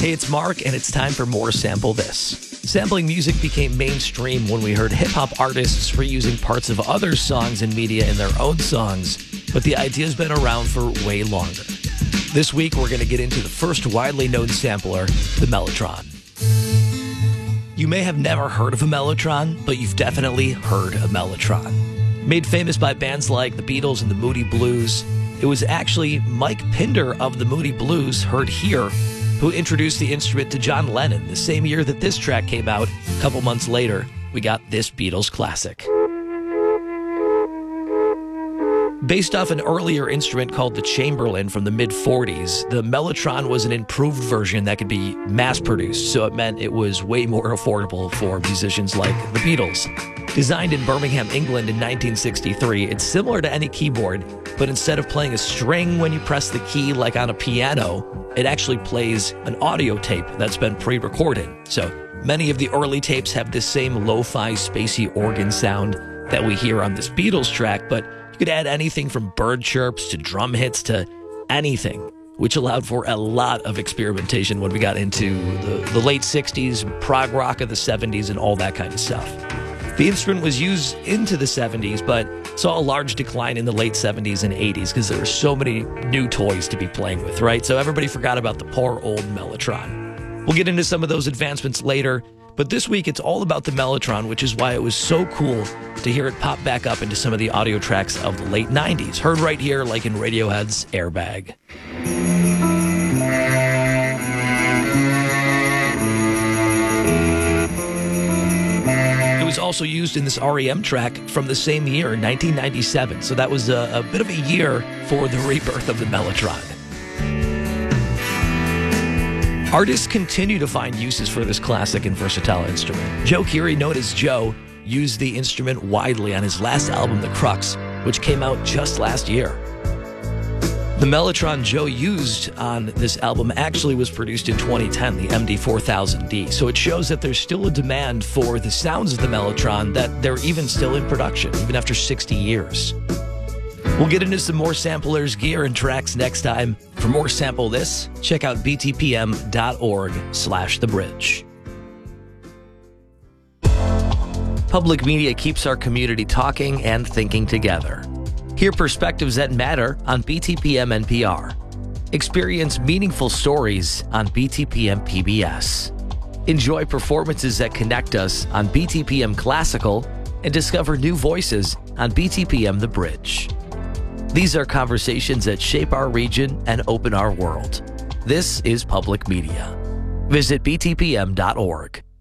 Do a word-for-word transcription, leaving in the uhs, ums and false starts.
Hey, it's Mark, and it's time for more Sample This. Sampling music became mainstream when we heard hip-hop artists reusing parts of other songs and media in their own songs, but the idea's been around for way longer. This week, we're going to get into the first widely known sampler, the Mellotron. You may have never heard of a Mellotron, but you've definitely heard a Mellotron. Made famous by bands like the Beatles and the Moody Blues, it was actually Mike Pinder of the Moody Blues, heard here, who introduced the instrument to John Lennon the same year that this track came out. A couple months later, we got this Beatles classic. Based off an earlier instrument called the Chamberlin from the mid forties, the Mellotron was an improved version that could be mass-produced, so it meant it was way more affordable for musicians like the Beatles. Designed in Birmingham, England in nineteen sixty-three, it's similar to any keyboard, but instead of playing a string when you press the key like on a piano, it actually plays an audio tape that's been pre-recorded. So many of the early tapes have this same lo-fi, spacey organ sound that we hear on this Beatles track, but you could add anything from bird chirps to drum hits to anything, which allowed for a lot of experimentation when we got into the, the late sixties, prog rock of the seventies, and all that kind of stuff. The instrument was used into the seventies, but saw a large decline in the late seventies and eighties because there were so many new toys to be playing with, right? So everybody forgot about the poor old Mellotron. We'll get into some of those advancements later, but this week it's all about the Mellotron, which is why it was so cool to hear it pop back up into some of the audio tracks of the late nineties, heard right here like in Radiohead's Airbag. Also used in this R E M track from the same year, nineteen ninety-seven. So that was a, a bit of a year for the rebirth of the Mellotron. Artists continue to find uses for this classic and versatile instrument. Joe Keery, known as Joe, used the instrument widely on his last album, The Crux, which came out just last year. The Mellotron Joe used on this album actually was produced in twenty ten, the M D four thousand D, so it shows that there's still a demand for the sounds of the Mellotron, that they're even still in production, even after sixty years. We'll get into some more samplers, gear, and tracks next time. For more Sample This, check out b t p m dot org slash the bridge. Public media keeps our community talking and thinking together. Hear perspectives that matter on B T P M N P R. Experience meaningful stories on B T P M P B S. Enjoy performances that connect us on B T P M Classical and discover new voices on B T P M The Bridge. These are conversations that shape our region and open our world. This is public media. Visit b t p m dot org.